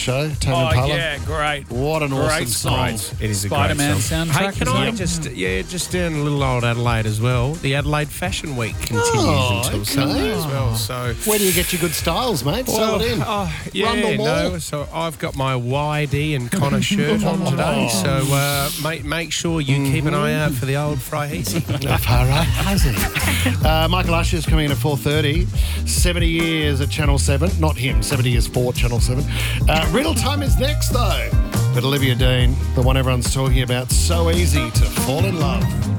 show, Tame Impala. Yeah, great. What an awesome song. It is a Spider-Man great song. soundtrack. Hey, can I just down a little old Adelaide as well? The Adelaide Fashion Week continues until Sunday as well. So where do you get your good styles, mate? Sell it in. Rundle Mall. So I've got my YD and Connor shirt on today. So make sure you keep an eye out for the old Fryheesy. Michael Usher's coming in at 4:30. 70 years at Channel 7. Not him, 70 years for Channel 7. Riddle time is next, though. But Olivia Dean, the one everyone's talking about, so easy to fall in love.